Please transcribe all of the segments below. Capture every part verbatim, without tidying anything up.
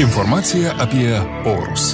Informacija apie orus.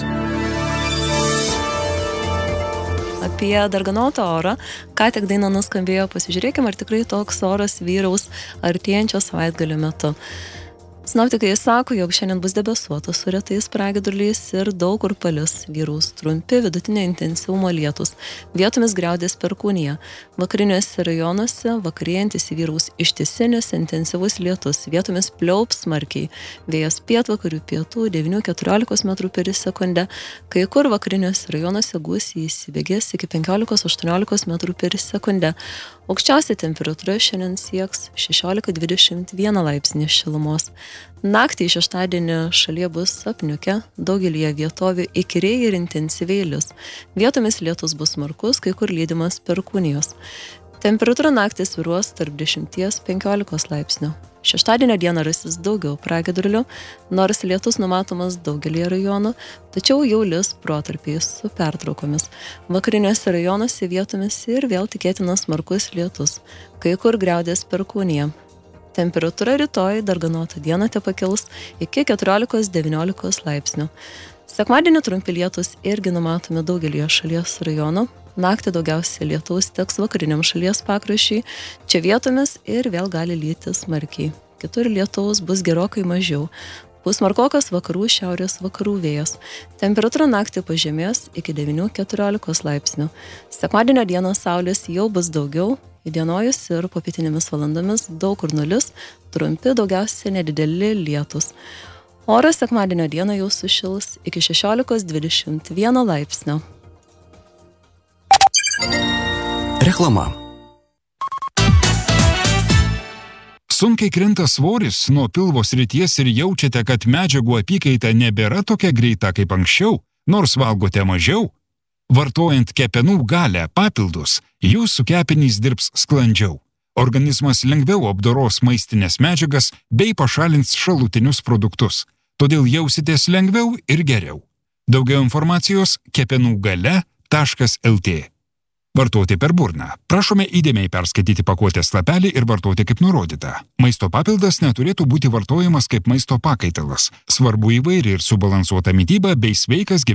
Apie darganotą orą, ką tik daina nuskambėjo, pasižiūrėkime, ar tikrai toks oras vyraus artėjančio savaitgalio metu. Sinoptikai sako, jog šiandien bus debesuota su retais pragiedruliais ir daug kur palis, vyraus trumpi vidutinio intensyvumo lietūs, vietomis griaudės perkūnija. Vakariniuose rajonuose vakarėjantis vyraus ištisinis intensyvus lietus, vietomis pliaups smarkiai, vėjas pietvakarių pietų devyni iki keturiolikos metrų per sekundę, kai kur vakariniuose rajonuose gūsiai įsibėgės iki penkiolika iki aštuoniolikos metrų per sekundę. Aukščiausia temperatūra šiandien sieks šešiolika dvidešimt vieną laipsnį šilumos. Naktį šeštadienį šalyje bus apniukę, daugelyje vietovių įkyriai ir intensyviai lis. Vietomis lietus bus smarkus, kai kur lydimas perkūnijos. Temperatūra naktį svyruos tarp dešimties iki penkiolikos laipsnių. Šeštadienio dieną rasis daugiau pragiedrulių, nors lietus numatomas daugelį rajonų, tačiau jau lis protarpiais su pertraukomis. Vakariniuose rajonuose vietomis ir vėl tikėtinas smarkus lietus, kai kur griaudės perkūnija. Temperatūra rytoj darganotą dieną tepakils iki keturiolikos devyniolikos laipsnių. Sekmadienį trumpi lietus irgi numatomi daugelį šalies rajonų. Naktį daugiausiai lietaus teks vakariniam šalies pakraščiui, čia vietomis ir vėl gali lyti smarkiai. Kitur lietaus bus gerokai mažiau. Bus smarkokas vakarų šiaurės vakarų vėjas. Temperatūra naktį pažemės iki devynių iki keturiolikos laipsnių. Sekmadienio dieną saulės jau bus daugiau, įdienojus ir popietinėmis valandomis daug kur nulis, trumpi daugiausiai nedideli lietus. Oras sekmadienio dieną jau sušils iki šešiolikos dvidešimt vieno laipsnio. Reklama. Sunkiai krinta svoris nuo pilvo srities ir jaučiate, kad medžiagų apykaita nebėra tokia greita kaip anksčiau, nors valgote mažiau? Vartojant kepenų galę papildus, jūsų kepenys dirbs sklandžiau. Organizmas lengviau apdoros maistinės medžiagas bei pašalins šalutinius produktus. Todėl jausitės lengviau ir geriau. Daugiau informacijos kepenų galia taškas lt. Vartoti per burną. Prašome įdėmiai perskaityti pakuotės lapelį ir vartoti kaip nurodyta. Maisto papildas neturėtų būti vartojamas kaip maisto pakaitalas. Svarbu įvairi ir subalansuota mityba bei sveikas gyvenimas.